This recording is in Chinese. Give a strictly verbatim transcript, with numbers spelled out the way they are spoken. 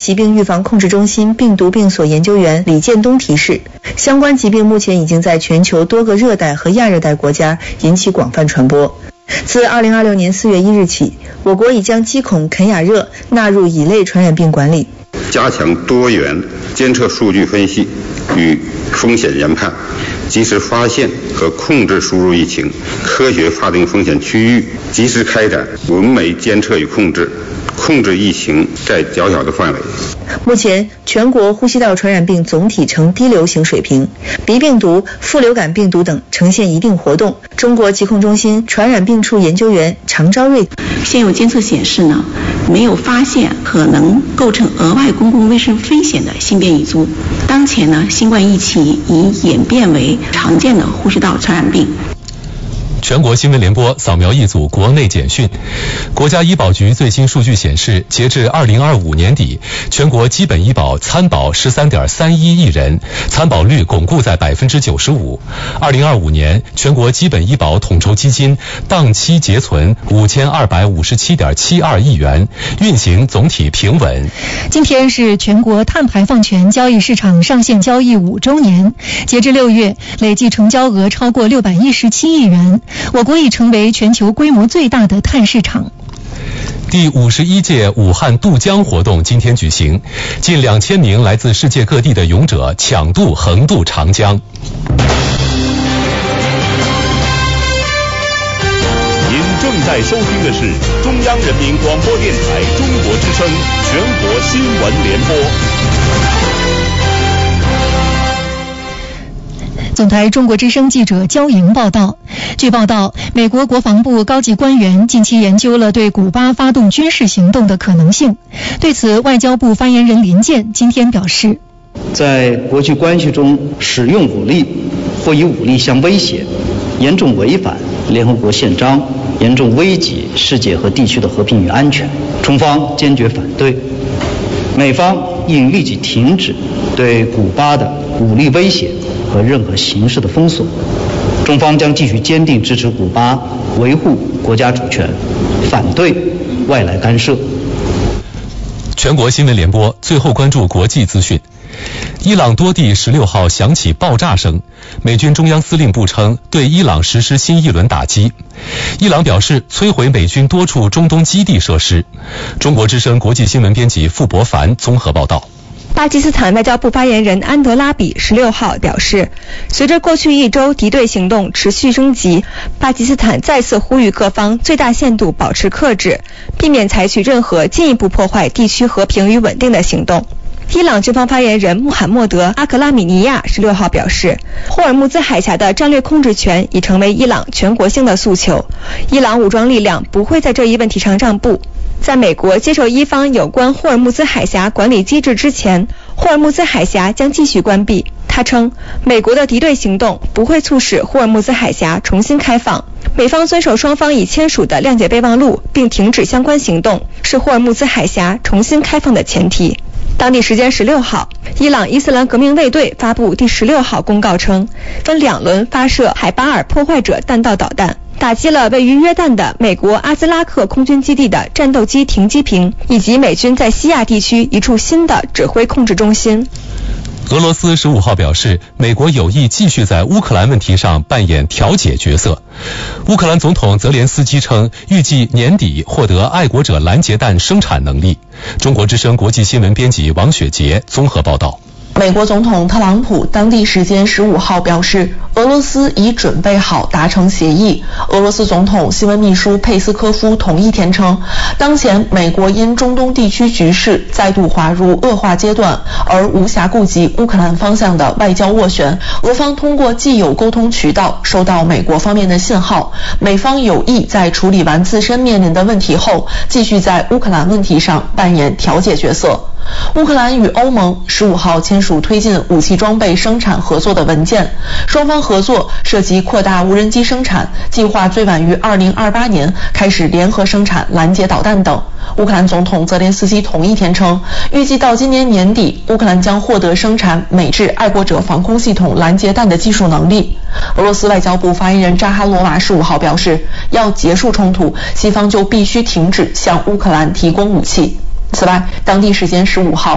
疾病预防控制中心病毒病所研究员李建东提示，相关疾病目前已经在全球多个热带和亚热带国家引起广泛传播。自二零二六年四月一日起，我国已将鸡孔肯亚热纳入乙类传染病管理， 加强多元监测数据分析与风险研判，及时发现和控制输入疫情，科学划定风险区域，及时开展文媒监测与控制，控制疫情在较小的范围。 目前，全国呼吸道传染病总体呈低流行水平，鼻病毒、副流感病毒等呈现一定活动。中国疾控中心传染病处研究员常昭瑞， 现有监测显示呢，没有发现可能构成额外公共卫生风险的新变异株。当前呢，新冠疫情已演变为常见的呼吸道传染病。 全国新闻联播扫描一组国内简讯。国家医保局最新数据显示，截至二零二五年底，全国基本医保参保十三点三一亿人，参保率巩固在百分之九十五。二零二五年，全国基本医保统筹基金当期结存五千二百五十七点七二亿元，运行总体平稳。 今天是全国碳排放权交易市场上线交易五周年，截至六月，累计成交额超过六百一十七亿元。我国已成为全球规模最大的碳市场。 第五十一届武汉渡江活动今天举行，近两千名来自世界各地的勇者抢渡横渡长江。 您正在收听的是中央人民广播电台中国之声全国新闻联播。 总台中国之声记者焦莹报道，据报道，美国国防部高级官员近期研究了对古巴发动军事行动的可能性。对此，外交部发言人林健今天表示， 在国际关系中使用武力或以武力相威胁，严重违反联合国宪章，严重危及世界和地区的和平与安全，中方坚决反对。美方应立即停止对古巴的武力威胁和任何形式的封锁，中方将继续坚定支持古巴维护国家主权，反对外来干涉。 全国新闻联播最后关注国际资讯。伊朗多地十六号响起爆炸声，美军中央司令部称对伊朗实施新一轮打击。伊朗表示摧毁美军多处中东基地设施。中国之声国际新闻编辑傅博凡综合报道。 巴基斯坦外交部发言人安德拉比十六号表示，随着过去一周敌对行动持续升级，巴基斯坦再次呼吁各方最大限度保持克制，避免采取任何进一步破坏地区和平与稳定的行动。伊朗军方发言人穆罕默德·阿克拉米尼亚十六号表示，霍尔木兹海峡的战略控制权已成为伊朗全国性的诉求，伊朗武装力量不会在这一问题上让步。在美国接受伊方有关霍尔木兹海峡管理机制之前，霍尔木兹海峡将继续关闭。他称，美国的敌对行动不会促使霍尔木兹海峡重新开放，美方遵守双方已签署的谅解备忘录并停止相关行动，是霍尔木兹海峡重新开放的前提。当地时间十六号，伊朗伊斯兰革命卫队发布第十六号公告称，分两轮发射海巴尔破坏者弹道导弹，打击了位于约旦的美国阿兹拉克空军基地的战斗机停机坪，以及美军在西亚地区一处新的指挥控制中心。 俄罗斯十五号表示，美国有意继续在乌克兰问题上扮演调解角色。乌克兰总统泽连斯基称，预计年底获得爱国者拦截弹生产能力。中国之声国际新闻编辑王雪杰综合报道。 美国总统特朗普当地时间十五号表示，俄罗斯已准备好达成协议。俄罗斯总统新闻秘书佩斯科夫同一天称，当前美国因中东地区局势再度滑入恶化阶段，而无暇顾及乌克兰方向的外交斡旋。俄方通过既有沟通渠道收到美国方面的信号，美方有意在处理完自身面临的问题后，继续在乌克兰问题上扮演调解角色。乌克兰与欧盟十五号签署推进武器装备生产合作的文件，双方合作涉及扩大无人机生产，计划最晚于二零二八年开始联合生产拦截导弹等。乌克兰总统泽连斯基同一天称，预计到今年年底，乌克兰将获得生产美制爱国者防空系统拦截弹的技术能力。俄罗斯外交部发言人扎哈罗娃十五号表示，要结束冲突，西方就必须停止向乌克兰提供武器。此外，当地时间十五号，